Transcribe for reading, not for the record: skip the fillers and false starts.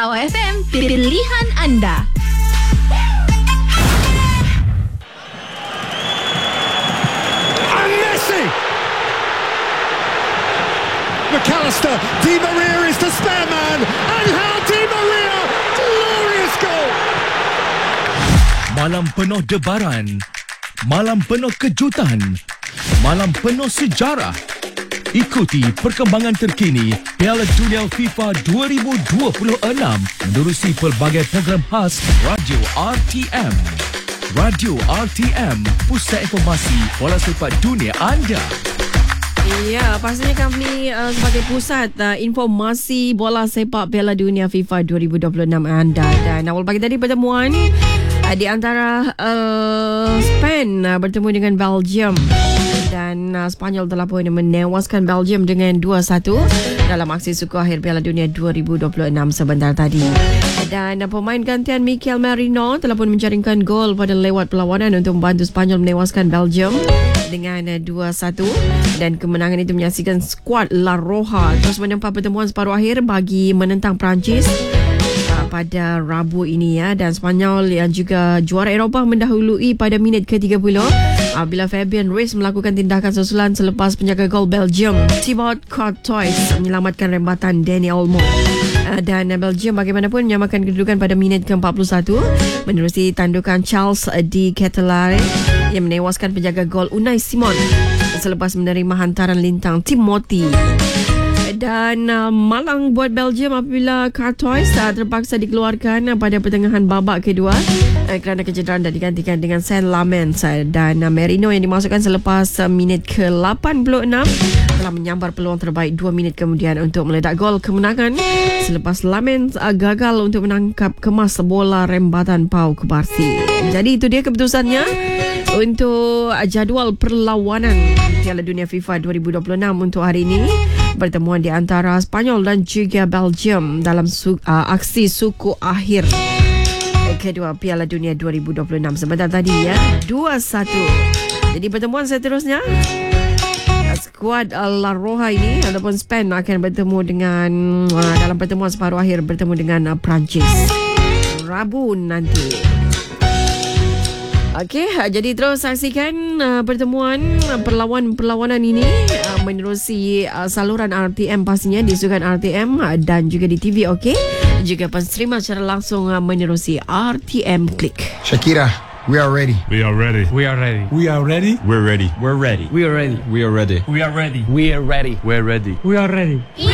Sawa FM, pilihan anda. And Messi! McAllister, Di Maria is the spare man, and how Di Maria, glorious goal! Malam penuh debaran, malam penuh kejutan, malam penuh sejarah. Ikuti perkembangan terkini Piala Dunia FIFA 2026 menerusi pelbagai program khas Radio RTM. Radio RTM, pusat informasi bola sepak dunia anda. Ya, pastinya kami sebagai pusat informasi bola sepak Piala Dunia FIFA 2026 anda. Dan awal pagi tadi pertemuan di antara Spain bertemu dengan Belgium. Dan Spanyol telah pun menewaskan Belgium dengan 2-1 dalam aksi suku akhir Piala Dunia 2026 sebentar tadi. Dan pemain gantian Mikel Merino telah pun menjaringkan gol pada lewat perlawanan untuk membantu Spanyol menewaskan Belgium dengan 2-1. Dan kemenangan itu menyaksikan skuad La Roja terus menempa pertemuan separuh akhir bagi menentang Perancis pada Rabu ini ya. Dan Spanyol yang juga juara Eropah mendahului pada minit ke-30 bila Fabian Ruiz melakukan tindakan susulan selepas penjaga gol Belgium Thibaut Courtois menyelamatkan rembatan Dani Olmo. Dan Belgium bagaimanapun menyamakan kedudukan pada minit ke-41 menerusi tandukan Charles Di Ketelaere yang menewaskan penjaga gol Unai Simon selepas menerima hantaran lintang Timothy. Dan malang buat Belgium apabila Courtois terpaksa dikeluarkan pada pertengahan babak kedua kerana kecederaan dan digantikan dengan Saint-Lamens. Dan Merino yang dimasukkan selepas minit ke-86 telah menyambar peluang terbaik 2 minit kemudian untuk meledak gol kemenangan selepas Lamens gagal untuk menangkap kemas bola rembatan Pau Kubarsi. Jadi itu dia keputusannya untuk jadual perlawanan Piala Dunia FIFA 2026 untuk hari ini. Pertemuan di antara Spanyol dan juga Belgium dalam aksi suku akhir kedua Piala Dunia 2026 sebentar tadi ya, 2-1. Jadi pertemuan seterusnya skuad La Roja ini ataupun Spain akan bertemu dengan dalam pertemuan separuh akhir bertemu dengan Perancis Rabu nanti. Okey, jadi terus saksikan pertemuan perlawanan ini menerusi saluran RTM pastinya di sukan RTM dan juga di TV, okey. Juga penstreaman secara langsung menerusi RTM Click. Shakira, we are ready. We are ready. We are ready. We are ready. We're ready. We're ready. We are ready. We are ready. We are ready. We are ready. We're ready. We are ready.